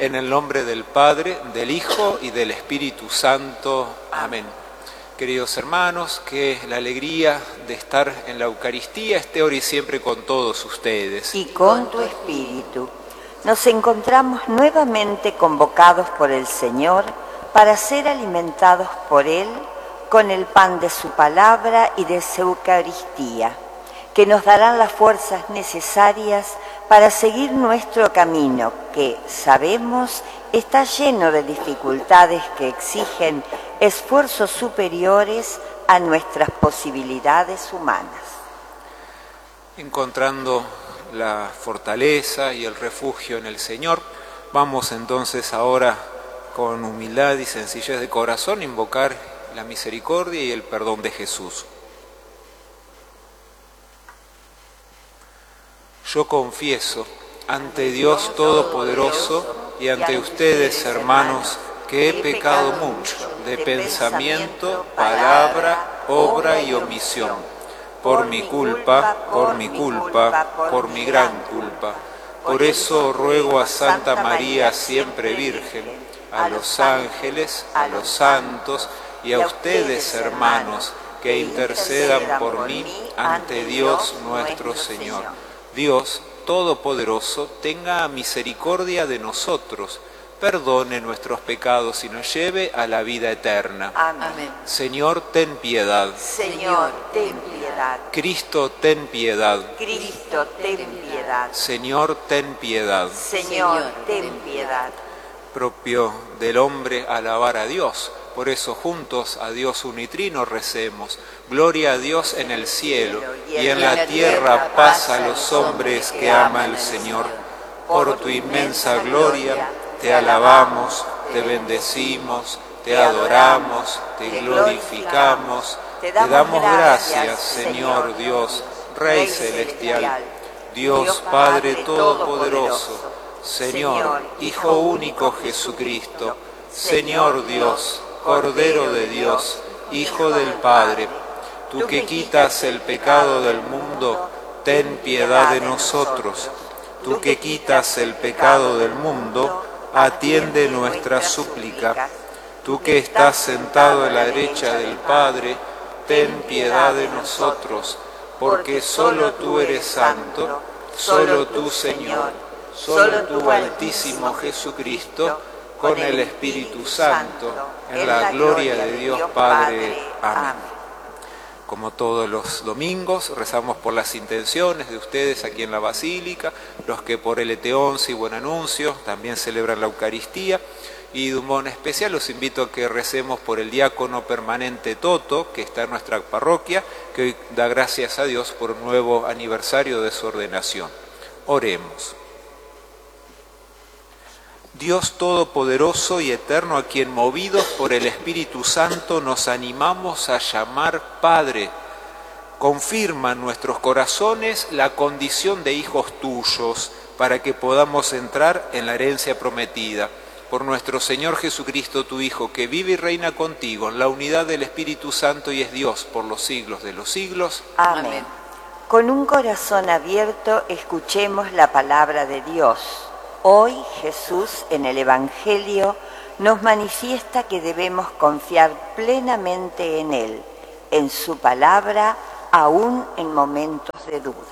En el nombre del Padre, del Hijo y del Espíritu Santo. Amén. Queridos hermanos, que la alegría de estar en la Eucaristía esté hoy y siempre con todos ustedes. Y con tu espíritu. Nos encontramos nuevamente convocados por el Señor para ser alimentados por Él con el pan de su palabra y de su Eucaristía, que nos darán las fuerzas necesarias para seguir nuestro camino, que sabemos está lleno de dificultades que exigen esfuerzos superiores a nuestras posibilidades humanas. Encontrando la fortaleza y el refugio en el Señor, vamos entonces ahora con humildad y sencillez de corazón a invocar la misericordia y el perdón de Jesús. Yo confieso ante Dios Todopoderoso y ante ustedes, hermanos, que he pecado mucho de pensamiento, palabra, obra y omisión, por mi culpa, por mi gran culpa. Por eso ruego a Santa María, siempre Virgen, a los ángeles, a los santos y a ustedes, hermanos, que intercedan por mí ante Dios nuestro Señor. Dios Todopoderoso tenga misericordia de nosotros, perdone nuestros pecados y nos lleve a la vida eterna. Amén. Señor, ten piedad. Señor, ten piedad. Cristo, ten piedad. Cristo, ten piedad. Señor, ten piedad. Señor, ten piedad. Propio del hombre alabar a Dios. Por eso juntos a Dios unitrino recemos. Gloria a Dios en el cielo y en la tierra paz a los hombres que ama el Señor. Por tu inmensa gloria te alabamos, te bendecimos, te adoramos, te glorificamos. Te damos gracias, Señor Dios, Rey celestial, Dios Padre Todopoderoso, Señor, Hijo único Jesucristo, Señor Dios, Cordero de Dios, Hijo del Padre, tú que quitas el pecado del mundo, ten piedad de nosotros. Tú que quitas el pecado del mundo, atiende nuestra súplica. Tú que estás sentado a la derecha del Padre, ten piedad de nosotros, porque solo tú eres santo, solo tú, Señor, solo tú, Altísimo Jesucristo, con el Espíritu Santo, en la gloria de Dios Padre. Amén. Como todos los domingos, rezamos por las intenciones de ustedes aquí en la Basílica, los que por el Eteonce y Buen Anuncio también celebran la Eucaristía, y de un modo especial los invito a que recemos por el diácono permanente Toto, que está en nuestra parroquia, que hoy da gracias a Dios por un nuevo aniversario de su ordenación. Oremos. Dios Todopoderoso y Eterno, a quien movidos por el Espíritu Santo nos animamos a llamar Padre, confirma en nuestros corazones la condición de hijos tuyos, para que podamos entrar en la herencia prometida. Por nuestro Señor Jesucristo, tu Hijo, que vive y reina contigo en la unidad del Espíritu Santo y es Dios por los siglos de los siglos. Amén. Con un corazón abierto escuchemos la palabra de Dios. Hoy Jesús en el Evangelio nos manifiesta que debemos confiar plenamente en Él, en su palabra, aún en momentos de duda.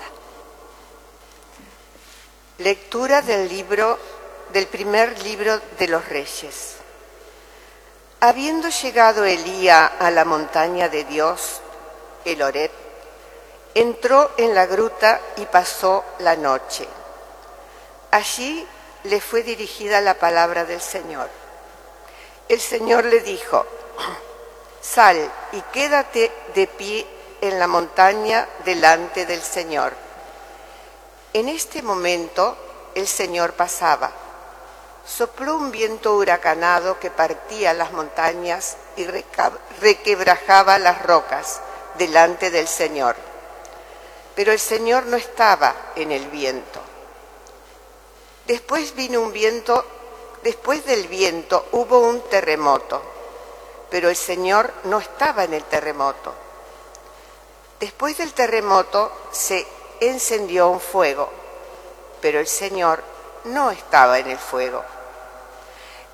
Lectura del primer libro de los Reyes. Habiendo llegado Elías a la montaña de Dios, el Horeb, entró en la gruta y pasó la noche. Allí le fue dirigida la palabra del Señor. El Señor le dijo: sal y quédate de pie en la montaña delante del Señor. En este momento el Señor pasaba. Sopló un viento huracanado que partía las montañas y requebrajaba las rocas delante del Señor. Pero el Señor no estaba en el viento. Después del viento hubo un terremoto, pero el Señor no estaba en el terremoto. Después del terremoto se encendió un fuego, pero el Señor no estaba en el fuego.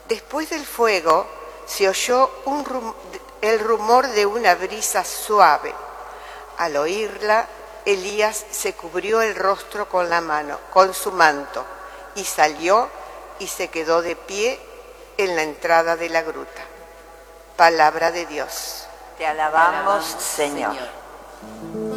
Después del fuego se oyó el rumor de una brisa suave. Al oírla, Elías se cubrió el rostro con su manto, y salió y se quedó de pie en la entrada de la gruta. Palabra de Dios. Te alabamos, Señor.